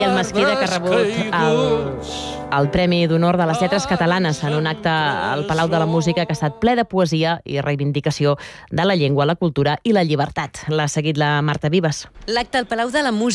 El Mesquida, que ha rebut el Premi d'Honor de les Lletres Catalanes en un acte al Palau de la Música que ha estat ple de poesia i reivindicació de la llengua, la cultura i la llibertat. L'ha seguit la Marta Vives. L'acte al Palau de la Música